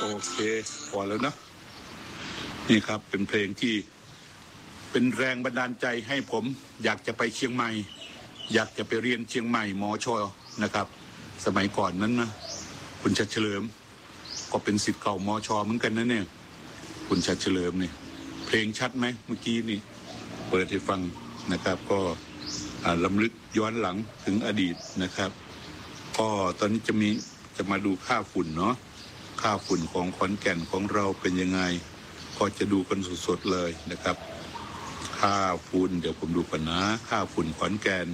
โอเคพอแล้วนะนี่ครับเป็นเพลงที่เป็นแรงบันดาลใจให้ผมอยากจะไปเชียงใหม่อยากจะไปเรียนเชียงใหม่มช.นะครับสมัยก่อนนั้นนะคุณชัดเฉลิมก็เป็นศิษย์เก่ามช.เหมือนกันนะเนี่ยคุณชัดเฉลิมเนี่ยเพลงชัดไหมเมื่อกี้นี่เปิดให้ฟังนะครับก็รำลึกย้อนหลังถึงอดีตนะครับก็ตอนนี้จะมาดูค่าฝุ่นเนาะค่าฝุ่นของขอนแก่นของเราเป็นยังไงก็จะดูกันสดๆเลยนะครับค่าฝุ่นเดี๋ยวผมดูกันนะค่าฝุ่นขอนแก่น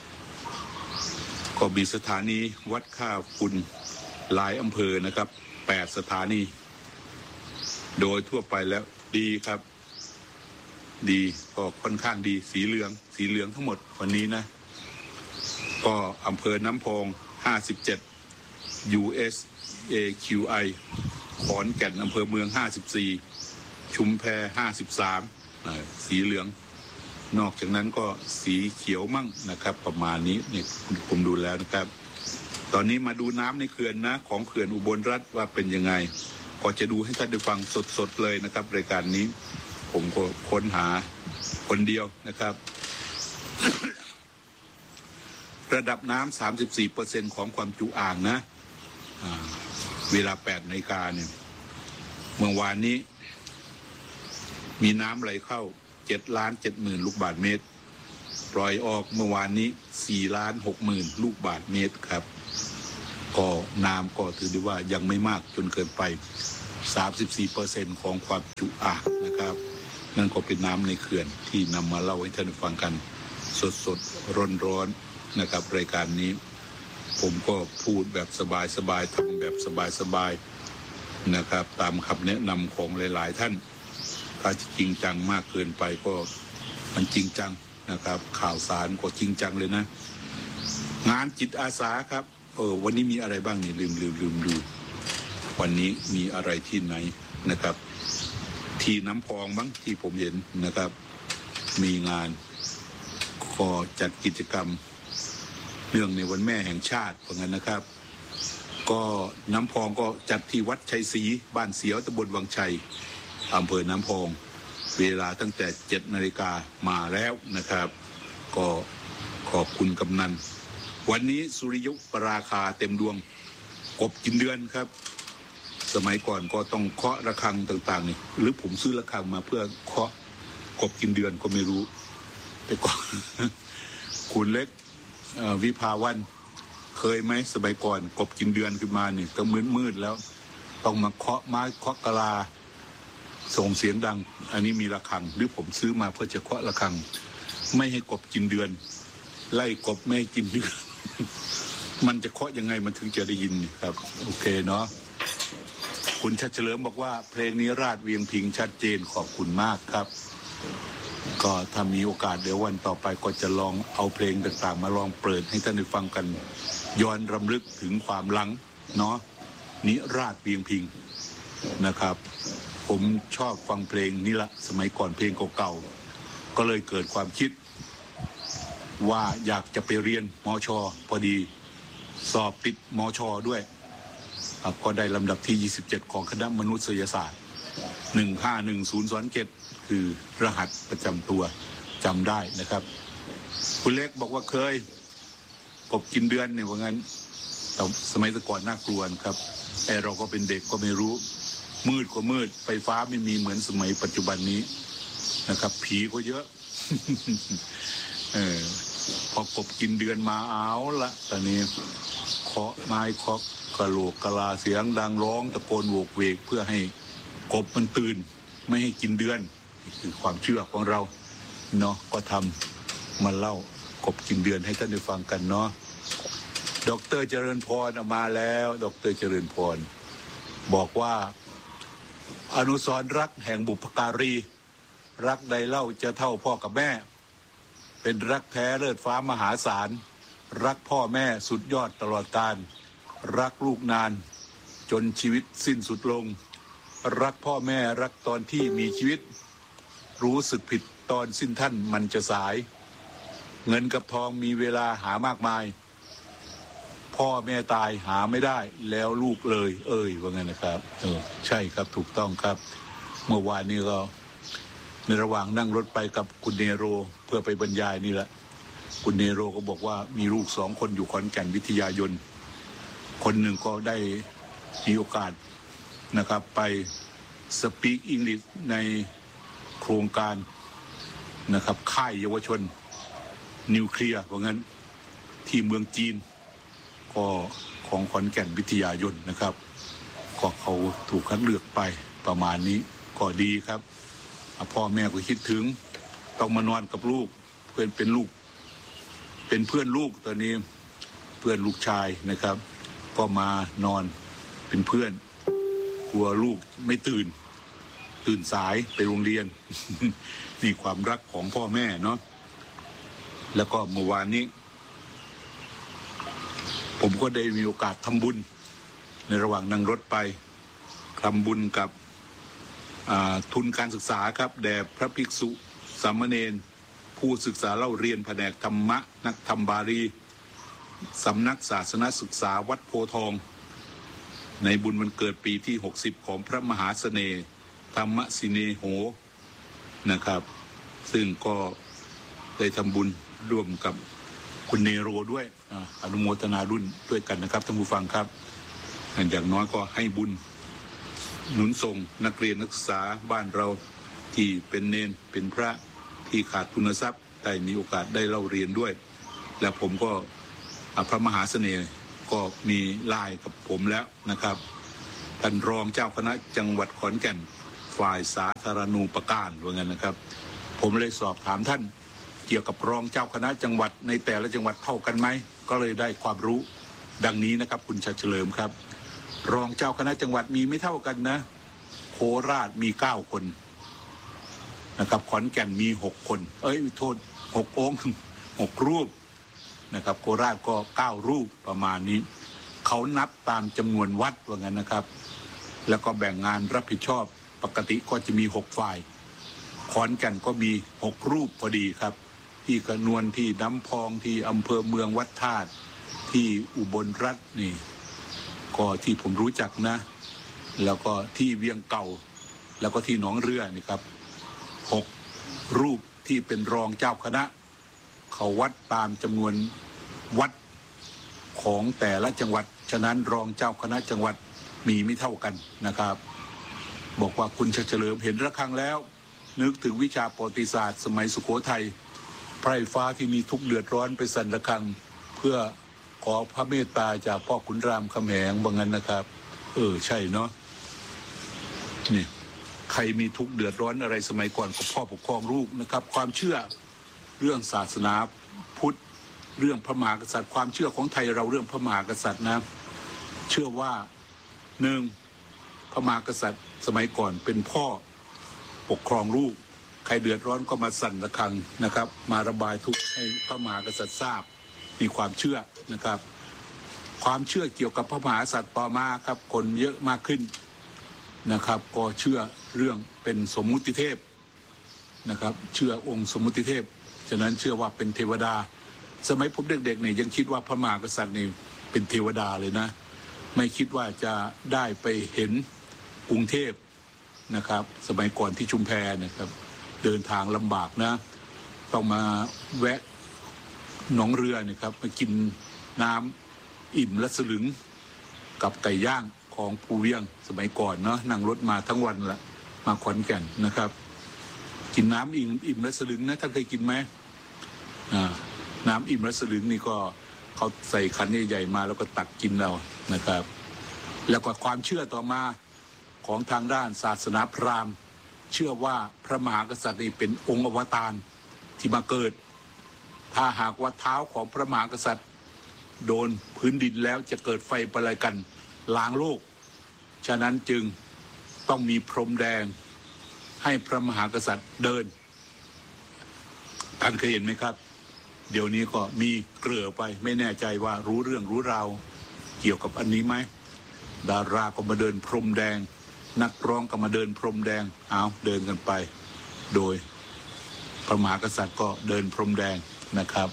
ก็มีสถานีวัดค่าฝุ่นหลายอำเภอนะครับ8 สถานีโดยทั่วไปแล้วดีครับดีก็ค่อนข้างดีสีเหลืองทั้งหมดวันนี้นะก็อำเภอน้ำพอง57 USAQI ขอนแก่นอำเภอเมือง54ชุมแพ53สีเหลืองนอกจากนั้นก็สีเขียวมั่งนะครับประมาณนี้เนี่ยผมดูแล้วนะครับตอนนี้มาดูน้ำในเขื่อนนะของเขื่อนอุบลรัฐว่าเป็นยังไงก็จะดูให้ท่านได้ฟังสดๆเลยนะครับรายการนี้ผมก็ค้นหาคนเดียวนะครับ ระดับน้ำ 34% ของความจุอ่างนะเวลา 8 นาฬิกาเนี่ยเมื่อวานนี้มีน้ำไหลเข้า 7,70,000 ลูกบาศก์เมตรปล่อยออกเมื่อวานนี้ 4,60,000 ลูกบาศก์เมตรครับก็น้ำก็ถือได้ว่ายังไม่มากจนเกินไป 34% ของความจุอ่างนะครับนั่นก็เป็นน้ำในเขื่อนที่นำมาเล่าให้ท่านฟังกันสดๆร้อนๆนะครับรายการนี้ผมก็พูดแบบสบายๆทำแบบสบายๆนะครับตามคำแนะนำของหลายๆท่านถ้าจริงจังมากเกินไปก็มันจริงจังนะครับข่าวสารก็จริงจังเลยนะงานจิตอาสาครับวันนี้มีอะไรบ้างนี่ลืมดูวันนี้มีอะไรที่ไหนนะครับที่น้ำพองบ้างที่ผมเห็นนะครับมีงานก็จัดกิจกรรมเนื่องในวันแม่แห่งชาติเพราะงั้นนะครับก็น้ำพองก็จัดที่วัดชัยศรีบ้านเสียวตำบลวังชัยอำเภอน้ำพองเวลาตั้งแต่ 7 นาฬิกามาแล้วนะครับก็ขอบคุณกำนันวันนี้สุริยุปราคาเต็มดวงกบกินเดือนครับสมัยก่อนก็ต้องเคาะระฆังต่างๆนี่หรือผมซื้อระฆังมาเพื่อเคาะกบกินเดือนก็ไม่รู้แต่ก่อน คุณเล็กวิภาวันเคยไหมสมัยก่อนกบกินเดือนขึ้นมาเนี่ยก็มืดแล้วต้องมาเคาะไม้เคาะกะลาส่งเสียงดังอันนี้มีระฆังหรือผมซื้อมาเพื่อจะเคาะระฆังไม่ให้กบกินเดือนไล่กบไม่ให้กินเดือน มันจะเคาะยังไงมันถึงจะได้ยินครับโอเคเนาะคุณชัดเฉลิมบอกว่าเพลงนี้ราดเวียงพิงชัดเจนขอบคุณมากครับก็ถ้ามีโอกาสเดี๋ยววันต่อไปก็จะลองเอาเพลงต่างๆมาลองเปิดให้ท่านได้ฟังกันย้อนรำลึกถึงความหลังเนาะนิราศเวียงพิงนะครับผมชอบฟังเพลงนี้ละสมัยก่อนเพลงเก่าๆก็เลยเกิดความคิดว่าอยากจะไปเรียนมช.พอดีสอบติดมช.ด้วยก็ได้ลำดับที่27ของคณะมนุษยศาสตร์151027คือรหัสประจำตัวจำได้นะครับคุณเล็กบอกว่าเคยกบกินเดือนเนี่ยว่างั้นแต่สมัยก่อนน่ากลัวครับแต่เราก็เป็นเด็กก็ไม่รู้มืดก็มืดไฟฟ้าไม่มีเหมือนสมัยปัจจุบันนี้นะครับผีก็เยอะ พอกบกินเดือนมาเอาละตอนนี้เคาะไม้เคาะกระโหลกกะลาเสียงดังร้องตะโกนโวกเวกเพื่อให้กบมันตื่นไม่ให้กินเดือนคือความเชื่อของเราเนาะก็ทำมาเล่ากบกินเดือนให้ท่านได้ฟังกันเนาะดร.เจริญพรมาแล้วดร.เจริญพรบอกว่าอนุสรณ์รักแห่งบุพการีรักใดเล่าจะเท่าพ่อกับแม่เป็นรักแท้เลิศฟ้ามหาศาลรักพ่อแม่สุดยอดตลอดกาลรักลูกนานจนชีวิตสิ้นสุดลงรักพ่อแม่รักตอนที่มีชีวิตรู้สึกผิดตอนสิ้นท่านมันจะสายเงินกับทองมีเวลาหามากมายพ่อแม่ตายหาไม่ได้แล้วลูกเลยว่าไงนะครับใช่ครับถูกต้องครับเมื่อวานนี้ก็ในระหว่างนั่งรถไปกับคุณเนโรเพื่อไปบรรยายนี่แหละคุณเนโรก็บอกว่ามีลูก2 คนอยู่ขอนแก่นวิทยายนคนหนึ่งก็ได้มีโอกาสนะครับไปสปีกอังกฤษในโครงการนะครับค่ายเยาวชนนิวเคลียร์ว่างั้นที่เมืองจีนก็ของขอนแก่นวิทยายนนะครับก็เขาถูกคัดเลือกไปประมาณนี้ก็ดีครับพ่อแม่ก็คิดถึงต้องมานอนกับลูกเป็นลูกเป็นเพื่อนลูกตอนนี้เพื่อนลูกชายนะครับก็มานอนเป็นเพื่อนกลัวลูกไม่ตื่นสายไปโรงเรียน นี่ความรักของพ่อแม่เนาะแล้วก็เมื่อวานนี้ผมก็ได้มีโอกาสทำบุญในระหว่างนั่งรถไปทำบุญกับทุนการศึกษาครับแด่พระภิกษุสามเณรผู้ศึกษาเล่าเรียนแผนกธรรมะนักธรรมบาลีสำนักศาสนศึกษาวัดโพทองในบุญวันเกิดปีที่60ของพระมหาเสน่ห์ธรรมสิเนโหนะครับซึ่งก็ได้ทำบุญร่วมกับคุณเนโรด้วยอนุโมทนารุ่นด้วยกันนะครับท่านผู้ฟังครับอย่างน้อยก็ให้บุญหนุนส่งนักเรียนนักศึกษาบ้านเราที่เป็นเนนเป็นพระที่ขาดทุนทรัพย์ได้มีโอกาสได้เล่าเรียนด้วยและผมก็พระมหาเสน่ห์ก็มีไลน์กับผมแล้วนะครับท่านรองเจ้าคณะจังหวัดขอนแก่นฝ่ายสาธารณูปการว่างั้นนะครับผมเลยสอบถามท่านเกี่ยวกับรองเจ้าคณะจังหวัดในแต่ละจังหวัดเท่ากันไหมก็เลยได้ความรู้ดังนี้นะครับคุณชัยเฉลิมครับรองเจ้าคณะจังหวัดมีไม่เท่ากันนะโคราชมี9 คนนะครับขอนแก่นมี6 คนโทษ6 องค์6 รูปนะครับโคราชก็9 รูปประมาณนี้เขานับตามจำนวนวัดว่างั้นนะครับแล้วก็แบ่งงานรับผิดชอบปกติก็จะมี6 ฝ่ายขอนแก่นก็มี6 รูปพอดีครับที่กระนวนที่น้ำพองที่อำเภอเมืองวัดธาตุที่อุบลรัตน์นี่ก็ที่ผมรู้จักนะแล้วก็ที่เวียงเก่าแล้วก็ที่หนองเรือนี่ครับ6 รูปที่เป็นรองเจ้าคณะเขาวัดตามจำนวนวัดของแต่ละจังหวัดฉะนั้นรองเจ้าคณะจังหวัดมีไม่เท่ากันนะครับบอกว่าคุณชัยเฉลิมเห็นระฆังแล้วนึกถึงวิชาประวัติศาสตร์สมัยสุโขทัยไพร่ฟ้าที่มีทุกข์เดือดร้อนไปสั่นระฆังเพื่อขอพระเมตตาจากพ่อขุนรามคำแหงว่างั้นนะครับใช่เนาะนี่ใครมีทุกข์เดือดร้อนอะไรสมัยก่อนก็พ่อปกครองลูกนะครับความเชื่อเรื่องศาสนาพุทธเรื่องพระมหากษัตริย์ความเชื่อของไทยเราเรื่องพระมหากษัตริย์นะเชื่อว่า1พระมหากษัตริย์สมัยก่อนเป็นพ่อปกครองลูกใครเดือดร้อนก็มาสั่นระฆังนะครับมาระบายทุกข์ให้พระมหากษัตริย์ทราบมีความเชื่อนะครับความเชื่อเกี่ยวกับพระมหากษัตริย์ต่อมาครับคนเยอะมากขึ้นนะครับก็เชื่อเรื่องเป็นสมมุติเทพนะครับเชื่อองค์สมมุติเทพฉะนั้นเชื่อว่าเป็นเทวดาสมัยผมเด็กๆเนี่ยยังคิดว่าพระมหากษัตริย์นี่เป็นเทวดาเลยนะไม่คิดว่าจะได้ไปเห็นกรุงเทพนะครับสมัยก่อนที่ชุมแพนะครับเดินทางลำบากนะต้องมาแวะหนองเรือนะครับมากินน้ำอิ่มละสลึงกับไก่ย่างของภูเวียงสมัยก่อนเนาะนั่งรถมาทั้งวันละมาขอนแก่นนะครับกินน้ำอิ่มละสลึงนะท่านเคยกินไหมน้ำอิ่มละสลึงนี่ก็เขาใส่ขันใหญ่ๆมาแล้วก็ตักกินเรานะครับแล้วก็ความเชื่อต่อมาของทางด้านศาสนาพราหมณ์เชื่อว่าพระมหากษัตริย์นี่เป็นองค์อวตารที่มาเกิดถ้าหากว่าเท้าของพระมหากษัตริย์โดนพื้นดินแล้วจะเกิดไฟประไลกันล้างโลกฉะนั้นจึงต้องมีพรมแดงให้พระมหากษัตริย์เดินท่านเคยเห็นไหมครับเดี๋ยวนี้ก็มีเกลือไปไม่แน่ใจว่ารู้เรื่องรู้ราวเกี่ยวกับอันนี้ไหมดาราก็มาเดินพรมแดงนักร้องก็มาเดินพรมแดงเดินกันไปโดยพระมหากษัตริย์ก็เดินพรมแดงนะครับ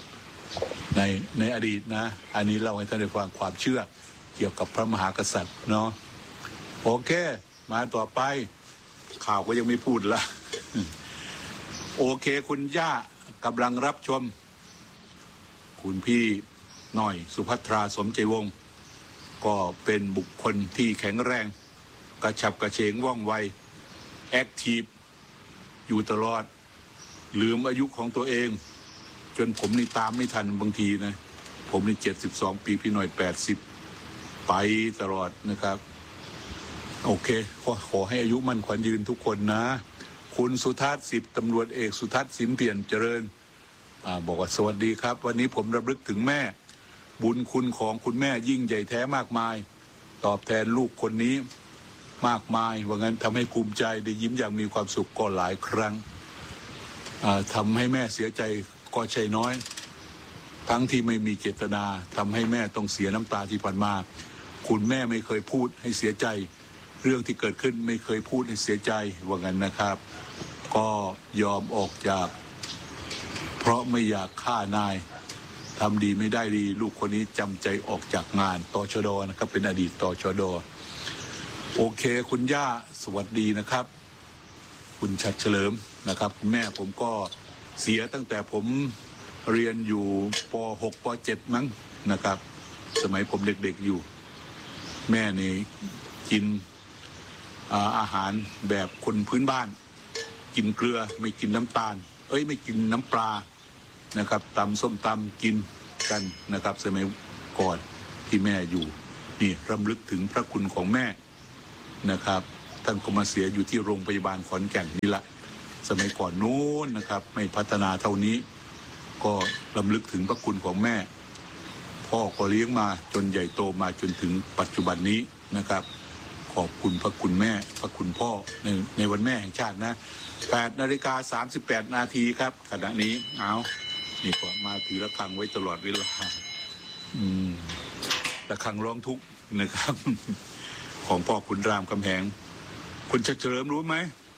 ในอดีตนะอันนี้เราให้ท่านได้ฟังความเชื่อเกี่ยวกับพระมหากษัตริย์เนาะโอเคมาต่อไปข่าวก็ยังไม่พูดละ โอเคคุณย่ากำลังรับชมคุณพี่หน่อยสุภัทราสมใจวงศ์ก็เป็นบุคคลที่แข็งแรงกระฉับกระเฉงว่องไวแอคทีฟอยู่ตลอดลืมอายุของตัวเองจนผมนี่ตามไม่ทันบางทีนะผมนี่72 ปีพี่หน่อย80ไปตลอดนะครับโอเคขอให้อายุมั่นขวัญยืนทุกคนนะคุณสุทัศน์10ตำรวจเอกสุทัศน์สินเปี่ยนเจริญบอกว่าสวัสดีครับวันนี้ผมระลึกถึงแม่บุญคุณของคุณแม่ยิ่งใหญ่แท้มากมายตอบแทนลูกคนนี้มากมายว่างั้นทำให้ภูมิใจได้ยิ้มอย่างมีความสุขก็หลายครั้งทำให้แม่เสียใจก็ใช่น้อยทั้งที่ไม่มีเจตนาทำให้แม่ต้องเสียน้ำตาที่ผ่านมาคุณแม่ไม่เคยพูดให้เสียใจเรื่องที่เกิดขึ้นไม่เคยพูดให้เสียใจว่างั้นนะครับก็ยอมออกจากเพราะไม่อยากฆ่านายทำดีไม่ได้ดีลูกคนนี้จำใจออกจากงานตชดนะครับเป็นอดีตตชดโอเคคุณย่าสวัสดีนะครับคุณชัดเฉลิมนะครับคุณแม่ผมก็เสียตั้งแต่ผมเรียนอยู่ป.6 ป.7 มั้งนะครับสมัยผมเด็กๆอยู่แม่นี่กินอาหารแบบคนพื้นบ้านกินเกลือไม่กินน้ำตาลไม่กินน้ำปลานะครับตำส้มตำกินกันนะครับสมัยก่อนที่แม่อยู่นี่รำลึกถึงพระคุณของแม่นะครับท่านก็มาเสียอยู่ที่โรงพยาบาลขอนแก่นนี่แหละสมัยก่อนนู้นนะครับไม่พัฒนาเท่านี้ก็รำลึกถึงพระคุณของแม่พ่อก็เลี้ยงมาจนใหญ่โตมาจนถึงปัจจุบันนี้นะครับขอบคุณพระคุณแม่พระคุณพ่อในวันแม่แห่งชาตินะ8:38 นาทีครับขณะนี้เอานี่ก็มาถือระฆังไว้ตลอดเวลาระฆังร้องทุกข์นะครับของพ่อขุนรามคำแหงคุณเฉลิมรู้ไหม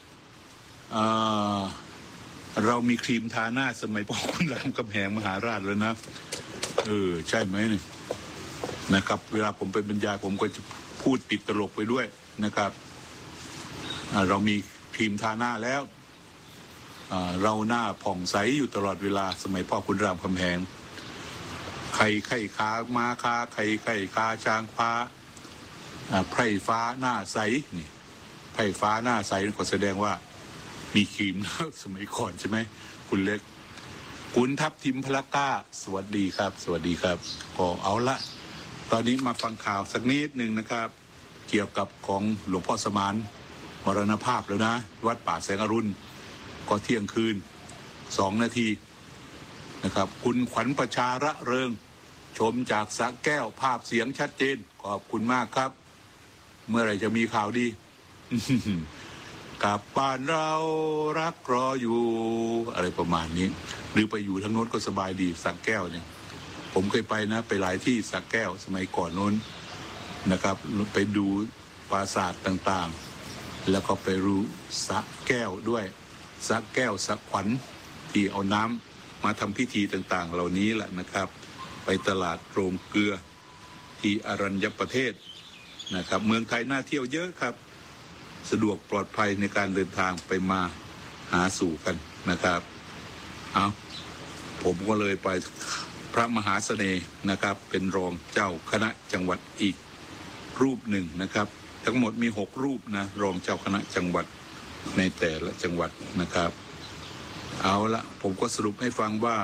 เรามีครีมทาหน้าสมัยพ่อขุนรามคำแหงมหาราชแล้วนะใช่ไหมนี่นะครับเวลาผมไปบรรยายผมก็จะพูดติดตลกไปด้วยนะครับเรามีครีมทาหน้าแล้วเราหน้าผ่องใสอยู่ตลอดเวลาสมัยพ่อขุนรามคำแหงไข่ขาม้าคาไข่ขาช้างฟ้าไพร่ฟ้าหน้าใสนี่ไพร่ฟ้าหน้าใสก็แสดงว่ามีครีมสมัยก่อนใช่ไหมคุณเล็กคุณทัพทิมพลก้าสวัสดีครับสวัสดีครับก็เอาละตอนนี้มาฟังข่าวสักนิดหนึ่งนะครับเกี่ยวกับของหลวงพ่อสมานมรณภาพแล้วนะวัดป่าแสงอรุณก็เที่ยงคืน2 นาทีนะครับคุณขวัญประชาระเริงชมจากสระแก้วภาพเสียงชัดเจนขอบคุณมากครับเมื่อไหร่จะมีข่าวดี กลับบ้านเรารักรออยู่อะไรประมาณนี้หรือไปอยู่ทั้งโน้นก็สบายดีสระแก้วเนี่ยผมเคยไปนะไปหลายที่สระแก้วสมัยก่อนโน้นนะครับไปดูปราสาทต่างๆแล้วก็ไปรู้สระแก้วด้วยสระแก้วสระขวัญที่เอาน้ำมาทำพิธีต่างๆเหล่านี้แหละนะครับไปตลาดโรงเกลือที่อรัญญประเทศนะครับเมืองไทยน่าเที่ยวเยอะครับสะดวกปลอดภัยในการเดินทางไปมาหาสู่กันนะครับผมก็เลยไปพระมหาเสน่ห์นะครับเป็นรองเจ้าคณะจังหวัดอีกรูปหนึ่งนะครับทั้งหมดมี6 รูปนะรองเจ้าคณะจังหวัดในแต่ละจังหวัดนะครับเอาละผมก็สรุปให้ฟังว่า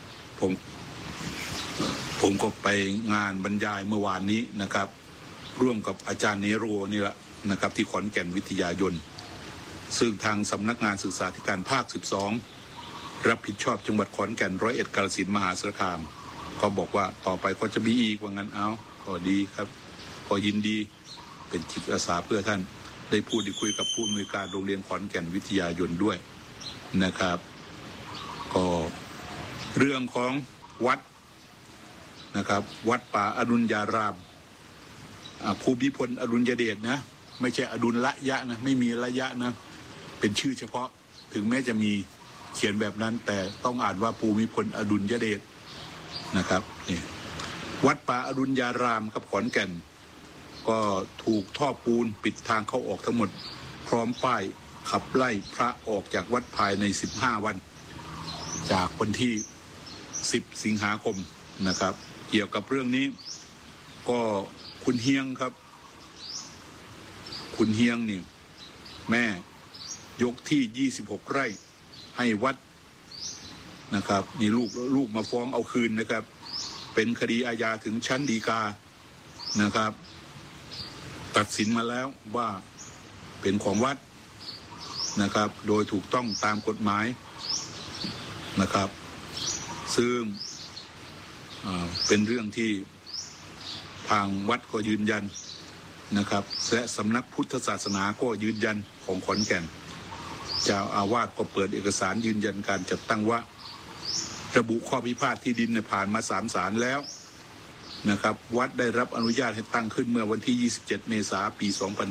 ผมก็ไปงานบรรยายเมื่อวานนี้นะครับร่วมกับอาจารย์เนโรนี่แหละนะครับที่ขอนแก่นวิทยายนซึ่งทางสำนักงานศึกษาธิการภาค12รับผิดชอบจังหวัดขอนแก่น101กาฬสินธุ์มหาสารคามก็บอกว่าต่อไปก็จะมีอีกว่างั้นก็ดีครับก็ยินดีเป็นจิตอาสาเพื่อท่านได้พูดได้คุยกับผู้อำนวยการโรงเรียนขอนแก่นวิทยายนด้วยนะครับก็เรื่องของวัดนะครับวัดป่าอดุลยารามภูมิพลอดุลยเดชนะไม่ใช่อดุลละยะนะไม่มีระยะนะเป็นชื่อเฉพาะถึงแม้จะมีเขียนแบบนั้นแต่ต้องอ่านว่าภูมิพลอดุลยเดชนะครับนี่วัดป่าอรุณญารามครับขอนแก่นก็ถูกท่อปูนปิดทางเข้าออกทั้งหมดพร้อมป้ายขับไล่พระออกจากวัดภายใน15 วันจากวันที่10 สิงหาคมนะครับเกี่ยวกับเรื่องนี้ก็คุณเฮียงครับคุณเฮียงนี่แม่ยกที่26 ไร่ให้วัดนะครับนี่ลูกมาฟ้องเอาคืนนะครับเป็นคดีอาญาถึงชั้นฎีกานะครับตัดสินมาแล้วว่าเป็นของวัดนะครับโดยถูกต้องตามกฎหมายนะครับซึ่งเป็นเรื่องที่ทางวัดก็ยืนยันนะครับและสำนักพุทธศาสนาก็ยืนยันของขอนแก่นเจ้าอาวาสก็เปิดเอกสารยืนยันการจัดตั้งว่าระบุข้อพิพาทที่ดินผ่านมา3 ศาลแล้วนะครับวัดได้รับอนุญาตให้ตั้งขึ้นเมื่อวันที่27 เมษายน ปี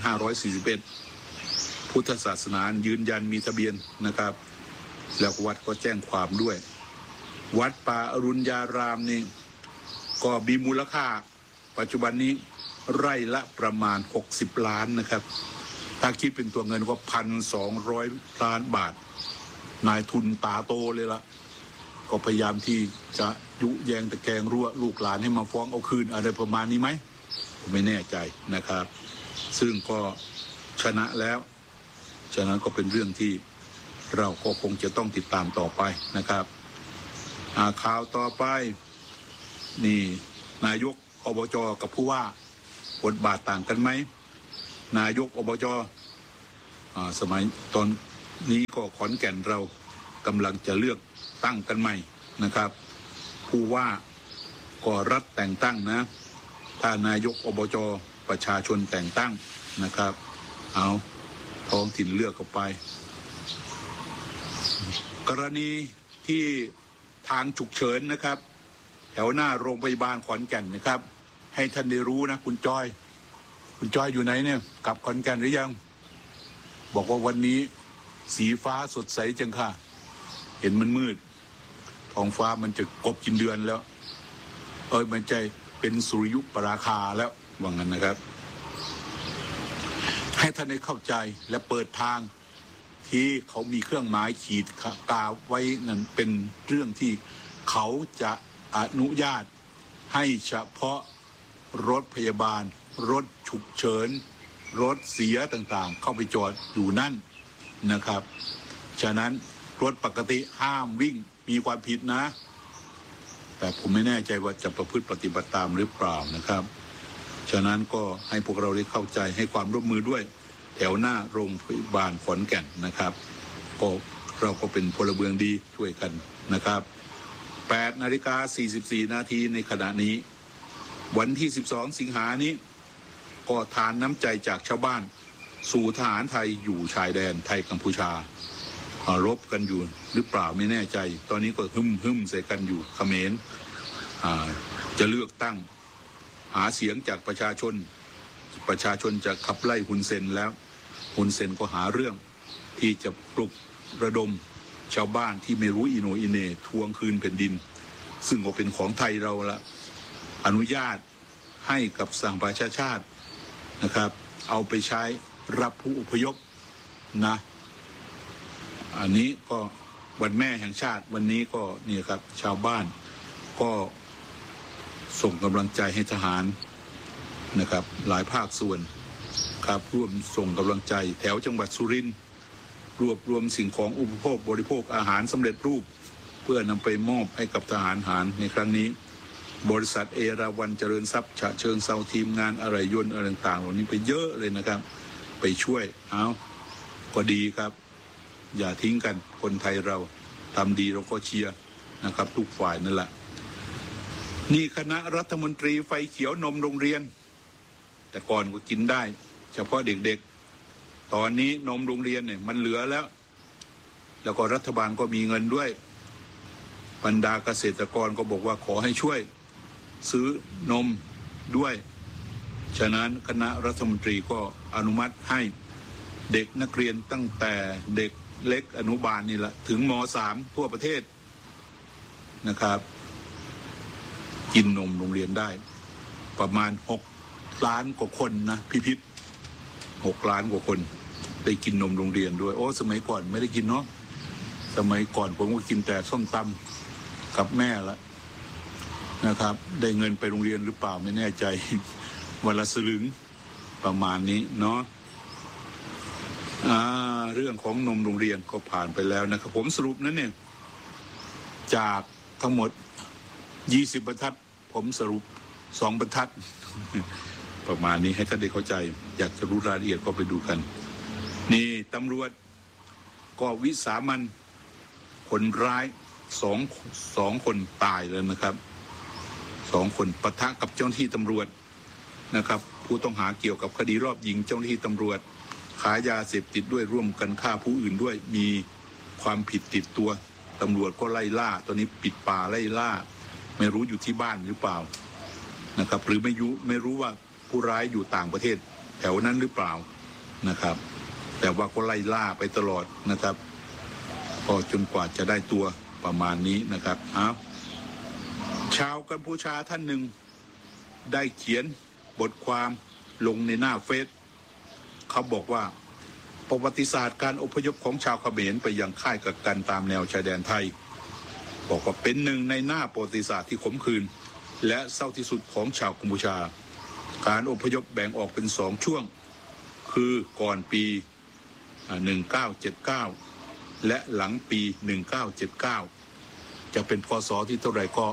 2541พุทธศาสนายืนยันมีทะเบียนนะครับแล้ววัดก็แจ้งความด้วยวัดป่าอรุณญารามนี่ก็มีมูลค่าปัจจุบันนี้ไร่ละประมาณ60 ล้านนะครับถ้าคิดเป็นตัวเงินก็ 1,200 ล้านบาทนายทุนตาโตเลยละก็พยายามที่จะยุแยงตะแกรงรั่วลูกหลานให้มาฟ้องเอาคืนอะไรประมาณนี้ไหมผมไม่แน่ใจนะครับซึ่งก็ชนะแล้วฉะนั้นก็เป็นเรื่องที่เราก็คงจะต้องติดตามต่อไปนะครับข่าวต่อไปนี่นายกอบจ.กับผู้ว่าบทบาทต่างกันไหมนายกอบจ.สมัยตอนนี้ก็ขอนแก่นเรากำลังจะเลือกตั้งกันใหม่นะครับผู้ว่าก็รัฐแต่งตั้งนะถ้านายกอบจ.ประชาชนแต่งตั้งนะครับเอาท้องถิ่นเลือกเข้าไปกรณีที่ทางฉุกเฉินนะครับแถวหน้าโรงพยาบาลขอนแก่นนะครับให้ท่านได้รู้นะคุณจอยอยู่ไหนเนี่ยกลับขอนแก่นหรือยังบอกว่าวันนี้สีฟ้าสดใสจังค่ะเห็นมันมืดท้องฟ้ามันจะกบกินเดือนแล้วมันใจเป็นสุริยุปราคาแล้วว่างั้นนะครับให้ท่านได้เข้าใจและเปิดทางที่เขามีเครื่องหมายขีดกาไว้นั่นเป็นเรื่องที่เขาจะอนุญาตให้เฉพาะรถพยาบาลรถฉุกเฉินรถเสียต่างๆเข้าไปจอดอยู่นั่นนะครับฉะนั้นรถปกติห้ามวิ่งมีความผิดนะแต่ผมไม่แน่ใจว่าจะประพฤติปฏิบัติตามหรือเปล่านะครับฉะนั้นก็ให้พวกเราได้เข้าใจให้ความร่วมมือด้วยแถวหน้าโรงพยาบาลขอนแก่นนะครับก็เราก็เป็นพลเมืองดีช่วยกันนะครับ8:44 นาทีในขณะนี้วันที่12 สิงหานี้ก็ทานน้ำใจจากชาวบ้านสู่ทหารไทยอยู่ชายแดนไทยกัมพูชารบกันอยู่หรือเปล่าไม่แน่ใจตอนนี้ก็หึ่มใส่กันอยู่เขมรจะเลือกตั้งหาเสียงจากประชาชนจะขับไล่ฮุนเซนแล้วฮุนเซนก็หาเรื่องที่จะปลุกระดมชาวบ้านที่ไม่รู้อิโหนอิเหน่ทวงคืนแผ่นดินซึ่งก็เป็นของไทยเราละอนุญาตให้กับสหประชาชาตินะครับเอาไปใช้รับผู้อพยพนะอันนี้ก็วันแม่แห่งชาติวันนี้ก็นี่ครับชาวบ้านก็ส่งกำลังใจให้ทหารนะครับหลายภาคส่วนครับร่วมส่งกำลังใจแถวจังหวัดสุรินทร์รวบรวมสิ่งของอุปโภคบริโภคอาหารสำเร็จรูปเพื่อนำไปมอบให้กับทหารในครั้งนี้บริษัทเอราวัณเจริญทรัพย์ฉะเชิงเซาทีมงานอะไรยนต์อะไรต่างๆเหล่านี้ไปเยอะเลยนะครับไปช่วยก็ดีครับอย่าทิ้งกันคนไทยเราทำดีเราก็เชียร์นะครับทุกฝ่ายนั่นแหละนี่คณะรัฐมนตรีไฟเขียวนมโรงเรียนแต่ก่อนก็กินได้เฉพาะเด็กๆตอนนี้นมโรงเรียนเนี่ยมันเหลือแล้วก็รัฐบาลก็มีเงินด้วยบรรดาเกษตรกรก็บอกว่าขอให้ช่วยซื้อนมด้วยฉะนั้นคณะรัฐมนตรีก็อนุมัติให้เด็กนักเรียนตั้งแต่เด็กเล็กอนุบาลนี่แหละถึงม.3 ทั่วประเทศนะครับกินนมโรงเรียนได้ประมาณ6 ล้านกว่าคนนะพี่พิษ6 ล้านกว่าคนได้กินนมโรงเรียนด้วยโอ้สมัยก่อนไม่ได้กินเนาะสมัยก่อนผมก็กินแต่ส้มตำกับแม่ละนะครับได้เงินไปโรงเรียนหรือเปล่าไม่แน่ใจวันละสลึงประมาณนี้เนาะเรื่องของนมโรงเรียนก็ผ่านไปแล้วนะครับผมสรุปนั้นเนี่ยจากทั้งหมด20 บรรทัดผมสรุป2 บรรทัดประมาณนี้ให้ท่านได้เข้าใจอยากจะรู้รายละเอียดก็ไปดูกันนี่ตำรวจก็วิสามันคนร้ายสองคนตายเลยนะครับ2 คนปะทะกับเจ้าหน้าที่ตำรวจนะครับผู้ต้องหาเกี่ยวกับคดีรอบยิงเจ้าหน้าที่ตำรวจขายยาเสพติดด้วยร่วมกันฆ่าผู้อื่นด้วยมีความผิดติดตัวตำรวจก็ไล่ล่าตอนนี้ปิดป่าไล่ล่าไม่รู้อยู่ที่บ้านหรือเปล่านะครับหรือไม่รู้ว่าผู้ร้ายอยู่ต่างประเทศแถวนั้นหรือเปล่านะครับแต่ว่าก็ไล่ล่าไปตลอดนะครับก็จนกว่าจะได้ตัวประมาณนี้นะครับชาวกัมพูชาท่านหนึ่งได้เขียนบทความลงในหน้าเฟซเขาบอกว่าประวัติศาสตร์การอพยพของชาวเขมรไปยังค่ายกักกันตามแนวชายแดนไทยบอกว่าเป็นหนึ่งในหน้าประวัติศาสตร์ที่ขมขื่นและเศร้าที่สุดของชาวกัมพูชาการอพยพแบ่งออกเป็น2 ช่วงคือก่อนปี1979และหลังปี1979จะเป็นพ.ศ. ที่เท่าไหร่ก็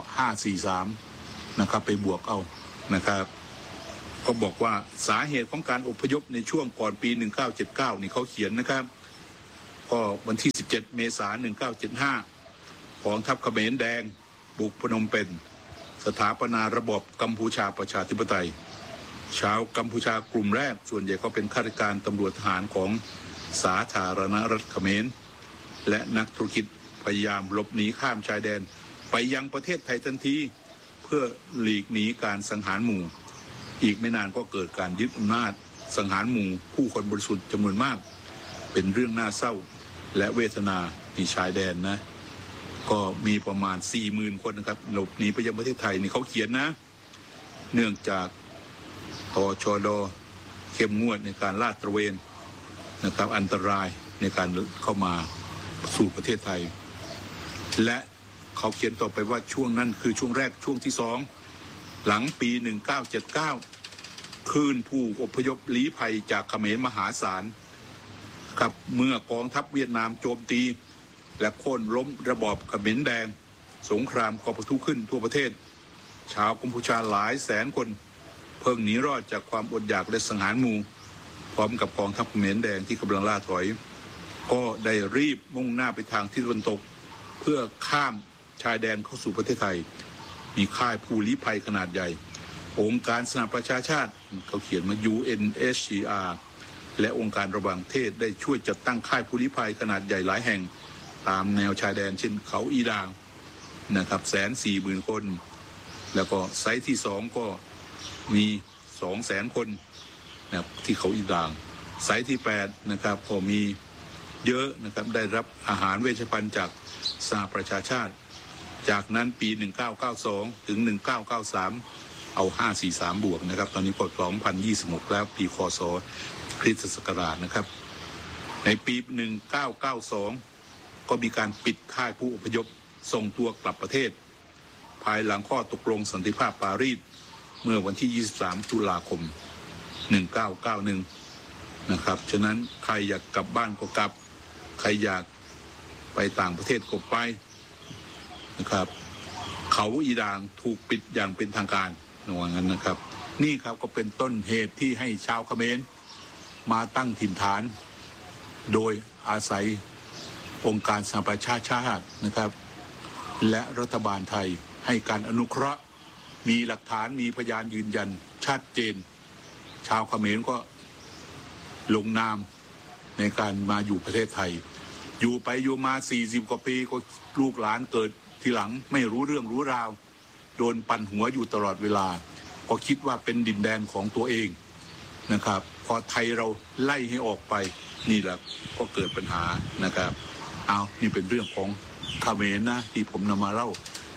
543นะครับไปบวกเอานะครับก็บอกว่าสาเหตุของการอพยพในช่วงก่อนปี1979นี่เขาเขียนนะครับก็วันที่17 เมษายน 1975กองทัพเขมรแดงบุกพนมเปญสถาปนาระบบกัมพูชาประชาธิปไตยชาวกัมพูชากลุ่มแรกส่วนใหญ่ก็เป็นข้าราชการตำรวจทหารของสาธารณรัฐเขมรและนักธุรกิจพยายามหลบหนีข้ามชายแดนไปยังประเทศไทยทันทีเพื่อหลีกหนีการสังหารหมู่อีกไม่นานก็เกิดการยึดอำนาจสังหารหมู่ผู้คนบริสุทธิ์จำนวนมากเป็นเรื่องน่าเศร้าและเวทนาในชายแดนนะก็มีประมาณ 40,000 คนนะครับหลบหนีไปยังประเทศไทยนี่เขาเขียนนะเนื่องจากตชด.เข้มงวดในการลาดตระเวนนะครับอันตรายในการเข้ามาสู่ประเทศไทยและเขาเขียนต่อไปว่าช่วงนั้นคือช่วงแรกช่วงที่2หลังปี1979คลื่นผู้อพยพลี้ภัยจากเขมรมหาศาลครับเมื่อกองทัพเวียดนามโจมตีและโค่นล้มระบอบเขมรแดงสงครามก็ปะทุขึ้นทั่วประเทศชาวกัมพูชาหลายแสนคนเพิ่งหนีรอดจากความอดอยากและสังหารหมู่พร้อมกับกองทัพเขมรแดงที่กำลังล่าถอยก็ได้รีบมุ่งหน้าไปทางทิศตะวันตกเพื่อข้ามชายแดนเข้าสู่ประเทศไทยมีค่ายผู้ลี้ภัยขนาดใหญ่องค์การสหประชาชาติเขาเขียนมา UNHCR และองค์การระหว่างประเทศได้ช่วยจัดตั้งค่ายผู้ลี้ภัยขนาดใหญ่หลายแห่งตามแนวชายแดนเช่นเขาอีดางนะครับ140,000 คนแล้วก็ไซต์ที่2ก็มี200,000 คนนะครับที่เขาอีดางไซต์ที่8นะครับก็มีเยอะนะครับได้รับอาหารเวชภัณฑ์จากสหประชาชาติจากนั้นปี1992ถึง1993เอา543บวกนะครับตอนนี้ก็2026แล้วปีคศคริสตศักราชนะครับในปี1992ก็มีการปิดค่ายผู้อพยพส่งตัวกลับประเทศภายหลังข้อตกลงสันติภาพปารีสเมื่อวันที่23 ตุลาคม 1991นะครับฉะนั้นใครอยากกลับบ้านก็กลับใครอยากไปต่างประเทศก็ไปนะครับเขาอีดางถูกปิดอย่างเป็นทางการว่างั้นนะครับนี่ครับก็เป็นต้นเหตุที่ให้ชาวเขมรมาตั้งถิ่นฐานโดยอาศัยองค์การสหประชาชาตินะครับและรัฐบาลไทยให้การอนุเคราะห์มีหลักฐานมีพยานยืนยันชัดเจนชาวเขมรก็ลงนามในการมาอยู่ประเทศไทยอยู่ไปอยู่มา40 กว่าปีก็ลูกหลานเกิดทีหลังไม่รู้เรื่องรู้ราวโดนปั่นหัวอยู่ตลอดเวลาก็คิดว่าเป็นดินแดนของตัวเองนะครับพอไทยเราไล่ให้ออกไปนี่แหละก็เกิดปัญหานะครับเอานี่เป็นเรื่องของเขมรนะที่ผมนำมาเล่า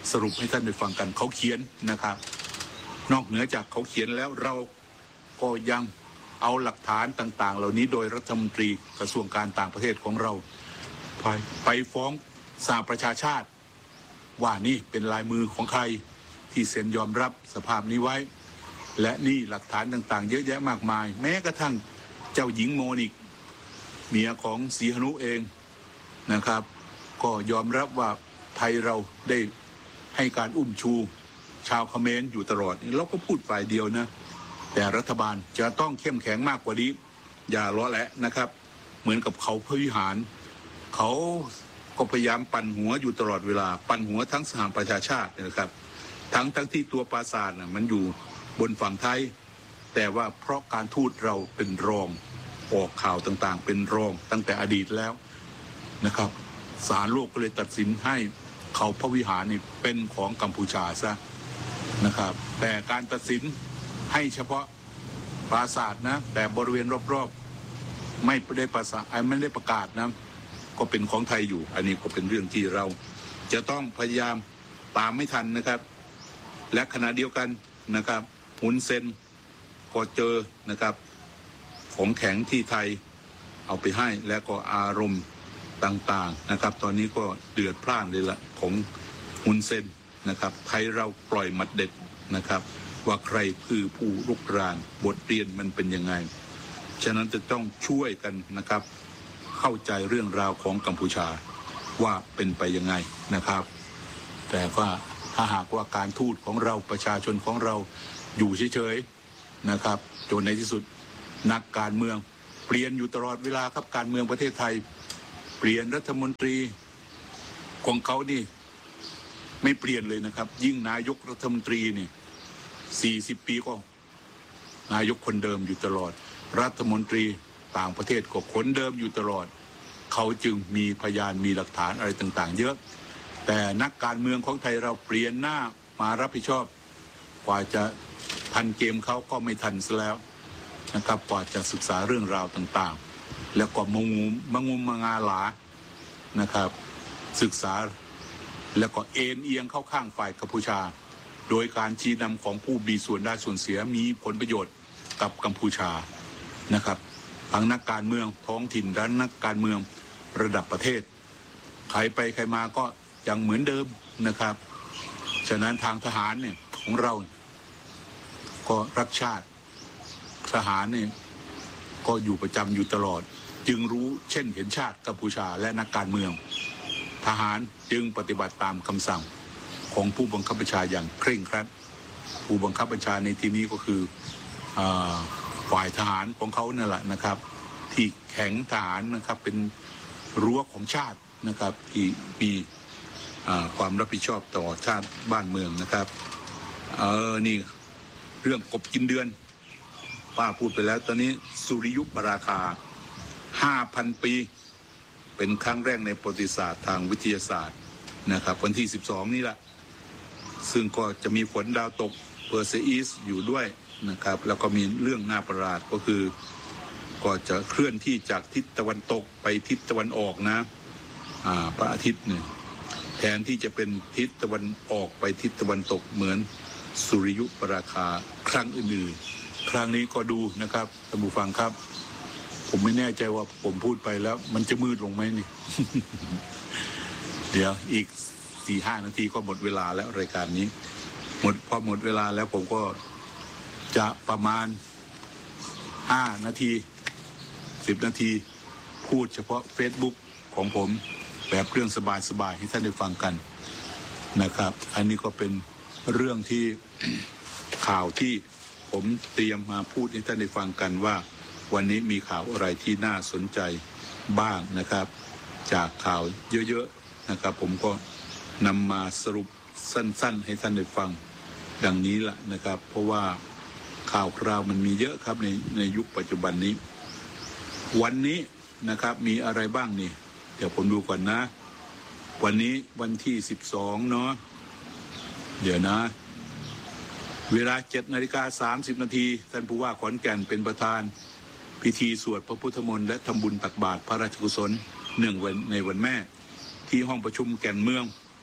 สรุปให้ท่านได้ฟังกันเขาเขียนนะครับ นอกเหนือจากเขาเขียนแล้วเราก็ยังเอาหลักฐานต่างๆเหล่านี้โดยรัฐมนตรีกระทรวงการต่างประเทศของเราไปฟ้องสหประชาชาติว่านี่เป็นลายมือของใครที่เซ็นยอมรับสภาพนี้ไว้และนี่หลักฐานต่างๆเยอะแยะมากมายแม้กระทั่งเจ้าหญิงโมนิกเมียของศรีหนุเองนะครับก็ยอมรับว่าไทยเราได้ให้การอุ้มชูชาวเขมรอยู่ตลอดเราก็พูดฝ่ายเดียวนะแต่รัฐบาลจะต้องเข้มแข็งมากกว่านี้อย่าล้อแหละนะครับเหมือนกับเขาพระวิหารเขาก็พยายามปั่นหัวอยู่ตลอดเวลาปั่นหัวทั้งสหประชาชาตินะครับทั้งที่ตัวปราสาทมันอยู่บนฝั่งไทยแต่ว่าเพราะการทูตเราเป็นรองออกข่าวต่างๆเป็นรองตั้งแต่อดีตแล้วนะครับศาลโลกก็เลยตัดสินให้เขาพระวิหารนี่เป็นของกัมพูชาซะนะครับแต่การตัดสินให้เฉพาะปราสาทนะแต่บริเวณรอบๆไม่ได้ประกาศนะก็เป็นของไทยอยู่อันนี้ก็เป็นเรื่องที่เราจะต้องพยายามตามไม่ทันนะครับและขณะเดียวกันนะครับฮุนเซนก็เจอนะครับของแข็งที่ไทยเอาไปให้และก็อารมณ์ต่างๆนะครับตอนนี้ก็เดือดพล่านเลยละของฮุนเซนนะครับไทยเราปล่อยหมัดเด็ดนะครับว่าใครคือผู้รุกรานบทเรียนมันเป็นยังไงฉะนั้นจะต้องช่วยกันนะครับเข้าใจเรื่องราวของกัมพูชาว่าเป็นไปยังไงนะครับแต่ว่าถ้าหากว่าการทูตของเราประชาชนของเราอยู่เฉยๆนะครับจนในที่สุดนักการเมืองเปลี่ยนอยู่ตลอดเวลาครับการเมืองประเทศไทยเปลี่ยนรัฐมนตรีของเขานี่ไม่เปลี่ยนเลยนะครับยิ่งนายกรัฐมนตรีนี่40 ปีก็นายกคนเดิมอยู่ตลอดรัฐมนตรีต่างประเทศก็คนเดิมอยู่ตลอดเขาจึงมีพยานมีหลักฐานอะไรต่างๆเยอะแต่นักการเมืองของไทยเราเปลี่ยนหน้ามารับผิดชอบกว่าจะทันเกมเขาก็ไม่ทันซะแล้วนะครับกว่าจะศึกษาเรื่องราวต่างๆแล้วก็มางาหลานะครับศึกษาแล้วก็เอียงเข้าข้างฝ่ายกัมพูชาโดยการชี้นำของผู้มีส่วนได้ส่วนเสียมีผลประโยชน์กับกัมพูชานะครับทั้งนักการเมืองท้องถิ่นและนักการเมืองระดับประเทศใครไปใครมาก็ยังเหมือนเดิมนะครับฉะนั้นทางทหารเนี่ยของเราก็รักชาติทหารเนี่ยก็อยู่ประจำอยู่ตลอดจึงรู้เช่นเห็นชาติกัมพูชาและนักการเมืองทหารจึงปฏิบัติตามคำสั่งของผู้บังคับบัญชาอย่างเคร่งครัดผู้บังคับบัญชาในที่นี้ก็คือฝ่ายทหารของเขานั่นแหละนะครับที่แข็งทหารนะครับเป็นรั้วของชาตินะครับที่มีความรับผิดชอบต่อชาติบ้านเมืองนะครับนี่เรื่องกบกินเดือนป้าพูดไปแล้วตอนนี้สุริยุปราคา 5,000 ปีเป็นครั้งแรกในประวัติศาสตร์ทางวิทยาศาสตร์นะครับวันที่12นี่แหละซึ่งก็จะมีฝนดาวตกเพอร์เซอีสอยู่ด้วยนะครับแล้วก็มีเรื่องน่าประหลาดก็คือก็จะเคลื่อนที่จากทิศตะวันตกไปทิศตะวันออกนะพระอาทิตย์เนี่ยแทนที่จะเป็นทิศตะวันออกไปทิศตะวันตกเหมือนสุริยุปราคาครั้งอื่นๆครั้งนี้ก็ดูนะครับท่านผู้ฟังครับผมไม่แน่ใจว่าผมพูดไปแล้วมันจะมืดลงไหมนี่ เดี๋ยวอีก 4-5 นาทีก็หมดเวลาแล้วรายการนี้พอหมดเวลาแล้วผมก็จะประมาณ5 นาที10 นาทีพูดเฉพาะ Facebook ของผมแบบเรื่องสบายๆให้ท่านได้ฟังกันนะครับอันนี้ก็เป็นเรื่องที่ ข่าวที่ผมเตรียมมาพูดให้ท่านได้ฟังกันว่าวันนี้มีข่าวอะไรที่น่าสนใจบ้างนะครับจากข่าวเยอะๆนะครับผมก็นำมาสรุปสั้นๆให้ท่านได้ฟังดังนี้แหละนะครับเพราะว่าข่าวคราวมันมีเยอะครับในยุคปัจจุบันนี้วันนี้นะครับมีอะไรบ้างนี่เดี๋ยวผมดูก่อนนะวันนี้วันที่12เนาะเดี๋ยวนะเวลา 7:30 นาทีท่านผู้ว่าขอนแก่นเป็นประธานพิธีสวดพระพุทธมนต์และทำบุญตักบาตรพระราชกุศลเนื่องในวันแม่ที่ห้องประชุมแก่นเมือง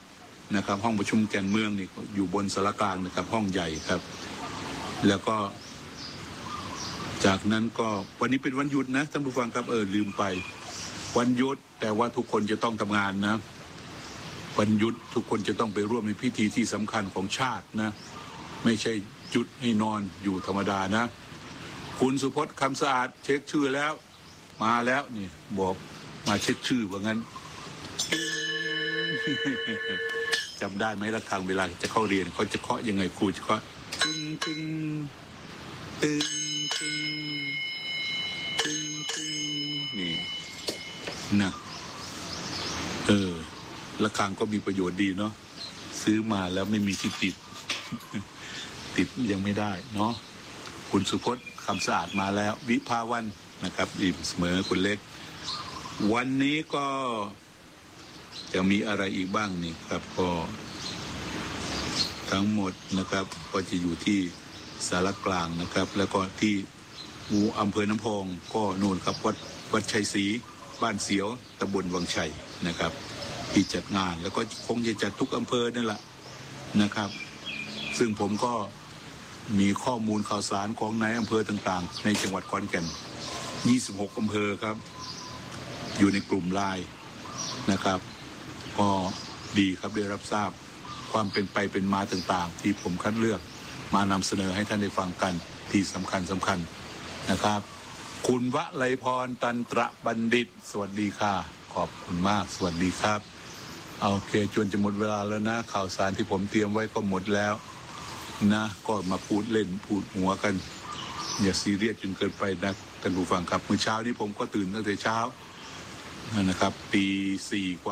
นะครับห้องประชุมแก่นเมืองนี่อยู่บนสารกลางนะครับห้องใหญ่ครับแล้วก็จากนั้นก็วันนี้เป็นวันหยุดนะท่านผู้ฟังครับลืมไปวันหยุดแต่ว่าทุกคนจะต้องทำงานนะวันหยุดทุกคนจะต้องไปร่วมในพิธีที่สำคัญของชาตินะไม่ใช่หยุดให้นอนอยู่ธรรมดานะคุณสุพจน์คำสะอาดเช็คชื่อแล้วมาแล้วนี่บอกมาเช็คชื่อว่างั้น จำได้ไหมละครั้งเวลาจะเข้าเรียนเขาจะเคาะยังไงครูจะเคาะตึงตึงตึงตึงตึงตึงนี่นะละครั้งก็มีประโยชน์ดีเนาะซื้อมาแล้วไม่มีที่ติด ติดยังไม่ได้เนาะคุณสุพจน์คำสะอาดมาแล้ววิภาวันนะครับอิ่มเสมอคุณเล็กวันนี้ก็จะมีอะไรอีกบ้างนี่ครับก็ทั้งหมดนะครับก็จะอยู่ที่สารกลางนะครับแล้วก็ที่อำเภอน้ำพองก็นู่นครับวัดชัยศรีบ้านเสียวตำบลวังชัยนะครับที่จัดงานแล้วก็คงจะจัดทุกอำเภอนั่นแหละนะครับซึ่งผมก็มีข้อมูลข่าวสารของนายอำเภอต่างๆในจังหวัดขอนแก่น26อำเภอครับอยู่ในกลุ่มไลน์นะครับก็ดีครับได้รับทราบความเป็นไปเป็นมาต่างๆที่ผมคัดเลือกมานำเสนอให้ท่านได้ฟังกันที่สำคัญนะครับคุณวลัยพรตันตระบัณฑิตสวัสดีค่ะขอบคุณมากสวัสดีครับโอเคจนจะหมดเวลาแล้วนะข่าวสารที่ผมเตรียมไว้ก็หมดแล้วนะก็มาพูดเล่นพูดหัวกันอย่าซีเรียสจนเกินไปนะท่านผู้ฟังครับเมื่อเช้านี้ผมก็ตื่นตั้งแต่เช้านะครับตี 4 กว่า